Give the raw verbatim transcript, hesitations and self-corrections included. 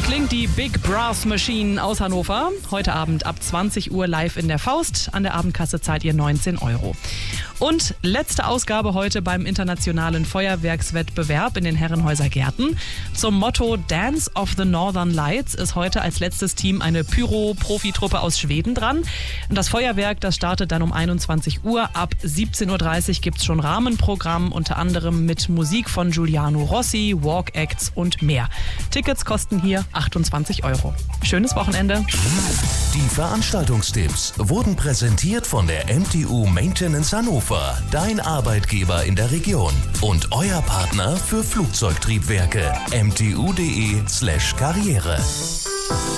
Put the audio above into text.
klingt die Big Brass Machine aus Hannover. Heute Abend ab zwanzig Uhr live in der Faust. An der Abendkasse zahlt ihr neunzehn Euro. Und letzte Ausgabe heute beim internationalen Feuerwerkswettbewerb in den Herrenhäuser Gärten. Zum Motto Dance of the Northern Lights ist heute als letztes Team eine Pyro-Profitruppe aus Schweden dran. Das Feuerwerk, das startet dann um einundzwanzig Uhr. Ab siebzehn Uhr dreißig gibt es schon Rahmenprogramm, unter anderem mit Musik von Giuliano Rossi, Walk Acts und mehr. Tickets kosten hier achtundzwanzig Euro. Schönes Wochenende. Die Veranstaltungstipps wurden präsentiert von der M T U Maintenance Hannover, dein Arbeitgeber in der Region und euer Partner für Flugzeugtriebwerke. m t u punkt d e slash karriere